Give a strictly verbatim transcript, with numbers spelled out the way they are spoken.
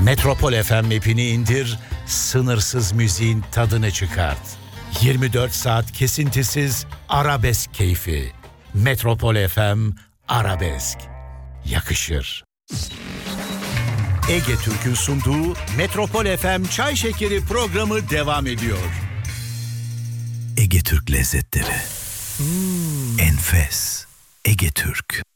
Metropol F M app'ini indir, sınırsız müziğin tadını çıkart. yirmi dört saat kesintisiz arabesk keyfi. Metropol F M Arabesk. Yakışır. Ege Türk'ün sunduğu Metropol F M Çay Şekeri programı devam ediyor. Ege Türk lezzetleri. Hmm. Enfes. Ege Türk.